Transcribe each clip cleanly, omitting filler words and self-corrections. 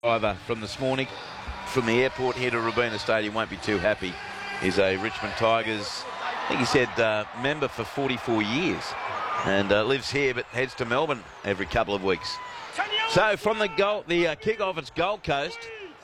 Driver from this morning from the airport here to Robina Stadium won't be too happy. He's a Richmond Tigers, I think he said, member for 44 years and lives here but heads to Melbourne every couple of weeks. So from the kick-off, it's Gold Coast,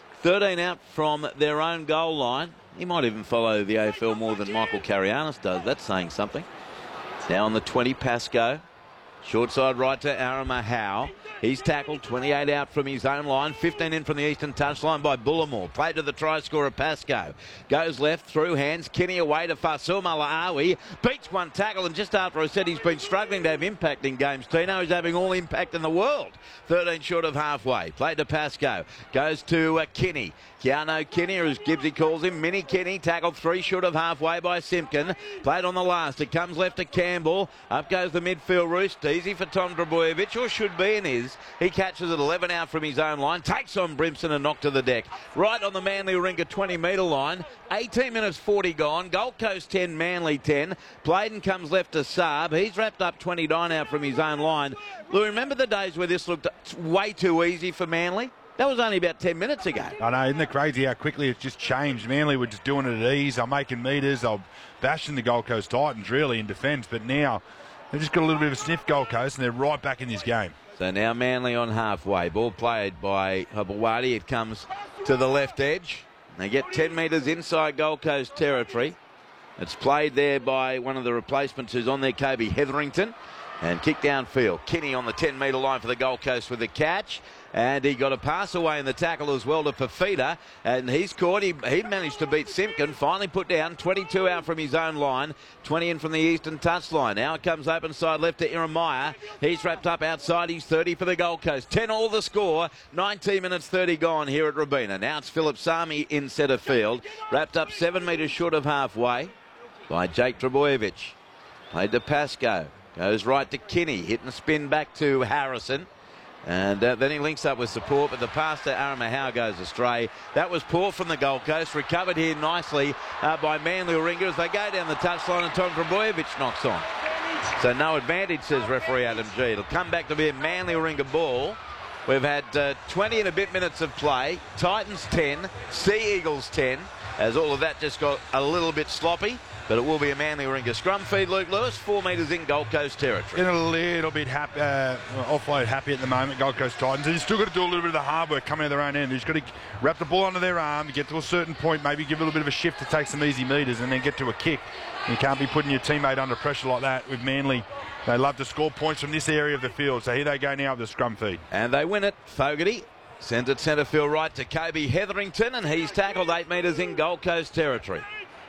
13 out from their own goal line. He might even follow the AFL more than Michael Carianis does. That's saying something. Now on the 20, Pascoe. Short side right to Arama Howe. He's tackled, 28 out from his own line, 15 in from the eastern touchline by Bullimore. Played to the try scorer Pascoe. Goes left, through hands, Kinney away to Fasil Malaawi. Beats one tackle, and just after I said he's been struggling to have impact in games, Tino, he's having all impact in the world. 13 short of halfway. Played to Pascoe. Goes to Kinney. Keanu Kinney, or as Gibbsy calls him, Mini Kinney, tackled 3 short of halfway by Simpkin. Played on the last. It comes left to Campbell. Up goes the midfield roost. Easy for Tom Trbojevic, or should be and is. He catches it 11 out from his own line. Takes on Brimson and knocked to the deck. Right on the Manly Warringah 20-metre line. 18 minutes 40 gone. Gold Coast 10, Manly 10. Playden comes left to Saab. He's wrapped up 29 out from his own line. Lou, remember the days where this looked way too easy for Manly? That was only about 10 minutes ago. I know, isn't it crazy how quickly it's just changed? Manly were just doing it at ease. They're making metres. They're bashing the Gold Coast Titans, really, in defence. But now they've just got a little bit of a sniff, Gold Coast, and they're right back in this game. So now Manly on halfway. Ball played by Habawadi. It comes to the left edge. They get 10 metres inside Gold Coast territory. It's played there by one of the replacements who's on there, Kobe Hetherington. And kick downfield. Kinney on the 10-metre line for the Gold Coast with the catch. And he got a pass away in the tackle as well to Fafita. And he's caught. He managed to beat Simpkin. Finally put down. 22 out from his own line. 20 in from the eastern touchline. Now it comes open side left to Iremaya. He's wrapped up outside. He's 30 for the Gold Coast. 10 all the score. 19 minutes 30 gone here at Robina. Now it's Philip Sami in centre field. Wrapped up 7 metres short of halfway by Jake Trbojevic. Played to Pascoe. Goes right to Kinney, hit and spin back to Harrison. And then he links up with support, but the pass to Arama Howe goes astray. That was poor from the Gold Coast. Recovered here nicely by Manly Warringah as they go down the touchline and Tom Trbojevic knocks on. So no advantage, says referee Adam G. It'll come back to be a Manly Warringah ball. We've had 20 and a bit minutes of play. Titans 10, Sea Eagles 10, as all of that just got a little bit sloppy. But it will be a Manly Warringah scrum feed. Luke Lewis, 4 metres in Gold Coast territory. In a little bit offload happy at the moment, Gold Coast Titans. They've still got to do a little bit of the hard work coming out of their own end. They've just got to wrap the ball under their arm, get to a certain point, maybe give a little bit of a shift to take some easy metres and then get to a kick. You can't be putting your teammate under pressure like that with Manly. They love to score points from this area of the field. So here they go now with the scrum feed. And they win it. Fogarty sends it centre field right to Kobe Hetherington, and he's tackled 8 metres in Gold Coast territory.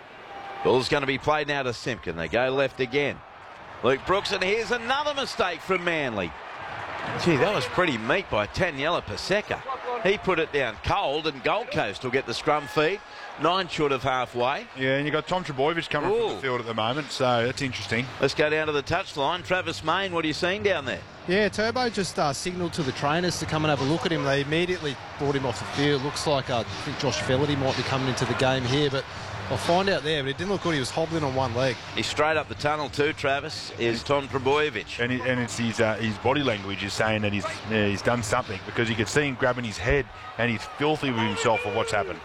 Ball's going to be played now to Simpkin. They go left again. Luke Brooks, and here's another mistake from Manly. Gee, that was pretty meek by Taniela Paseka. He put it down cold, and Gold Coast will get the scrum feed. 9 short of halfway. Yeah, and you've got Tom Trbojevic coming from the field at the moment, so that's interesting. Let's go down to the touchline. Travis Main, what are you seeing down there? Yeah, Turbo just signalled to the trainers to come and have a look at him. They immediately brought him off the field. Looks like I think Josh Felaherty might be coming into the game here, but I'll find out there, but it didn't look good. He was hobbling on one leg. He's straight up the tunnel too, Travis, is Tom Trbojevic. And it's his body language is saying that he's done something, because you can see him grabbing his head and he's filthy with himself for what's happened.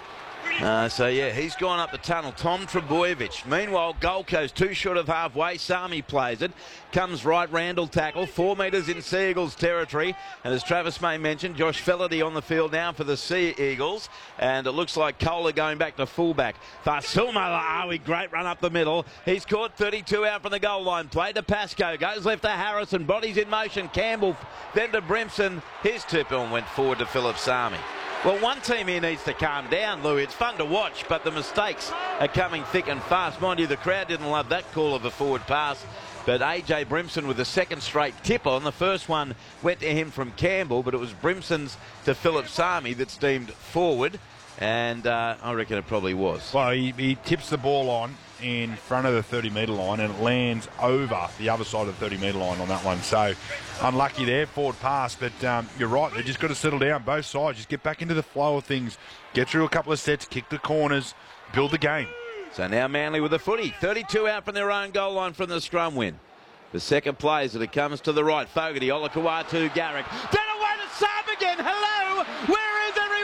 So, yeah, he's gone up the tunnel. Tom Trbojevic. Meanwhile, Gold Coast 2 short of halfway. Sami plays it. Comes right, Randall tackle. 4 metres in Sea Eagles territory. And as Travis May mentioned, Josh Felaherty on the field now for the Sea Eagles. And it looks like Kohler going back to fullback. Fasil Malaawi, great run up the middle. He's caught 32 out from the goal line. Played to Pascoe. Goes left to Harrison. Bodies in motion. Campbell then to Brimson. His tip-on went forward to Philip Sami. Well, one team here needs to calm down, Lou. It's fun to watch, but the mistakes are coming thick and fast. Mind you, the crowd didn't love that call of a forward pass, but AJ Brimson with the second straight tip-on. The first one went to him from Campbell, but it was Brimson's to Philip Sami that's deemed forward, and I reckon it probably was. Well, he tips the ball on in front of the 30-metre line and it lands over the other side of the 30-metre line on that one. So unlucky there, forward pass, but you're right, they just got to settle down, both sides, just get back into the flow of things, get through a couple of sets, kick the corners, build the game. So now Manly with a footy, 32 out from their own goal line from the scrum win. The second plays it comes to the right, Fogarty, Olakawatu, Garrick, then away to Saab again, hello, where